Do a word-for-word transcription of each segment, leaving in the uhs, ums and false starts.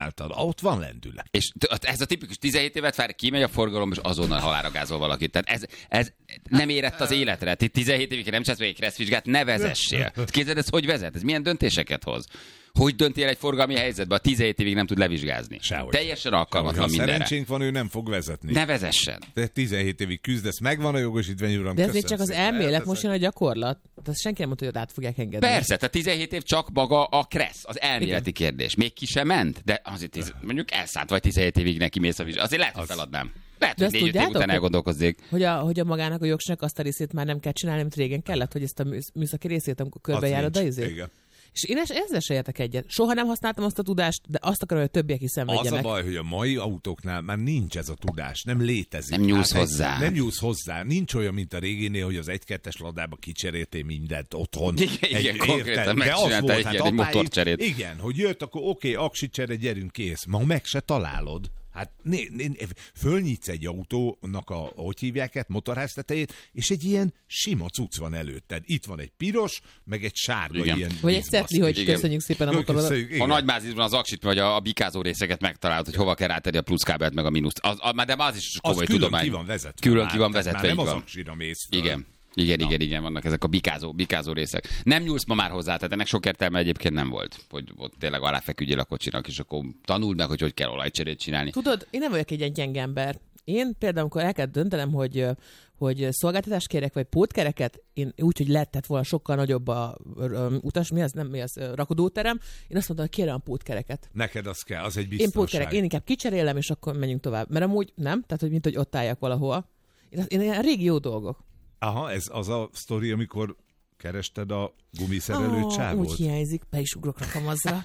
csináltad. Ott van lendület. És ez a tipikus tizenhét évet vár, kimegy a forgalom, és azonnal halálra gázol valakit. Tehát ez, ez nem érett az életre. tizenhét évig nem csinálsz még egy kresszvizsgát, ne vezessél. Képzeld, ez hogy vezet? Ez milyen döntéseket hoz? Hogy döntél egy forgalmi helyzetbe, a tizenhét évig nem tud levizsgázni? Sehogy. Teljesen alkalmatlan mindenre. Ha szerencsénk van, ő nem fog vezetni. Ne vezessen. De tizenhét évig küzdesz, megvan a jogosítvány, uram. De ez még csak az elmélet, most jön a gyakorlat. Tehát senki nem mondta, hogy át fogják engedni. Persze, tehát tizenhét év csak maga a kressz, az elméleti igen. kérdés. Még ki sem ment, de azért tiz, mondjuk elszállt vagy tizenhét évig neki mész a vizsgálat. Azért lehet, hogy feladnám. Lehet, hogy négy-öt év után elgondolkozzék. Hogy a, hogy a magának a jogsnak azt a részét már nem kell csinálni, mint régen kellett, hogy ezt a műszaki részét, amikor körbejárod a izét. Igen. És én ezzel se értek egyet. Soha nem használtam azt a tudást, de azt akarom, hogy a többiek is szenvedjenek. Az a baj, hogy a mai autóknál már nincs ez a tudás, nem létezik. Nem nyúlsz hát hozzá. Nem nyúlsz hozzá. Nincs olyan, mint a réginél, hogy az egy-kettes ladába kicseréltél mindent otthon. Igen, egy, igen konkrétan megcsinálta egy, egy, egy motorcserét. Igen, hogy jött, akkor oké, okay, aksicsere, gyerünk, kész. Ma meg se találod. Hát né, né, fölnyitsz egy autónak a, hogy hívják, motorház tetejét, és egy ilyen sima cucc van előtted. Itt van egy piros, meg egy sárga igen. ilyen. Vagy egy szetli, hogy igen. köszönjük szépen a motorot. A Nagymázisban az aksit, vagy a, a bikázó részeket megtalálod, hogy hova kell rátenni a pluszkábelt, meg a mínuszt. Az, a, de az is komoly az tudomány. Külön ki van vezetve. Külön ki van vezetve. Már nem az aksira mész. Igen. Igen, igen, igen, vannak ezek a bikázó, bikázó részek. Nem nyúlsz ma már hozzá, tehát ennek sok értelme egyébként nem volt, hogy ott tényleg aláfeküdjél a kocsinak, és akkor tanuld meg, hogy hogy kell olajcserét csinálni. Tudod, én nem vagyok egy ilyen gyenge ember. Én például, amikor el kell döntenem, hogy, hogy szolgáltatást kérek, vagy pótkereket, én úgy, hogy lehetett volna sokkal nagyobb a utas, mi az, nem mi az, rakodóterem, én azt mondtam, hogy kérem a pótkereket. Neked az kell, az egy biztonság. Én pótkerek, én inkább kicserélem, és akkor menjünk tovább. Mert amúgy nem, tehát hogy mint, hogy ott álljak valahol. Én, én ilyen régi jó dolgok. Aha, ez az a sztori, amikor kerested a gumiszerelő oh, csávót. Úgy hiányzik, be is ugrok rakamazra.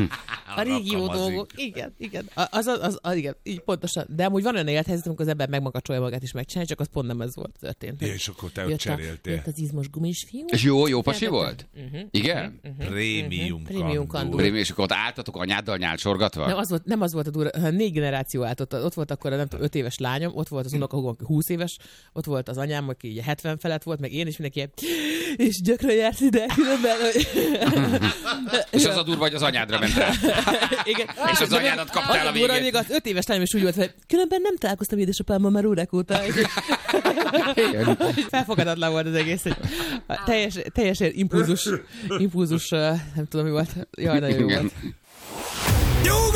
A régi jó dolgok. Igen, igen. Az, az, az, az, igen, így pontosan. De amúgy van olyan élethelyzet, amikor az ember megmakacsolja magát is megcsinálni, csak az pont nem ez volt történt. Ja, és akkor te ott cseréltél. Jött az izmos gumis fiú. És jó, jó pasi volt? Uh-huh, igen? Uh-huh, Prémium uh-huh. Prémium kandúr. Prémium, és akkor ott álltatok anyáddal nyálcsorgatva? Nem az volt, nem az volt a durva, hanem négy generáció állt ott. Ott volt akkor a nem tudom, öt éves lányom, ott volt az unokahúgom, húsz éves, ott volt az anyám, aki így hetven felett volt, meg én is mindenki, és gyakran járt ide, különben, és az a durva, hogy az anyádra ment rá. Igen. És az anyádat kaptál a végén. Az még az öt éves lányom is úgy volt, hogy különben nem találkoztam édesapámmal már órák óta. Felfogadatlan volt az egész. Teljes, teljesen impulzus, impulzus, nem tudom mi volt. Jaj, nagyon jó volt.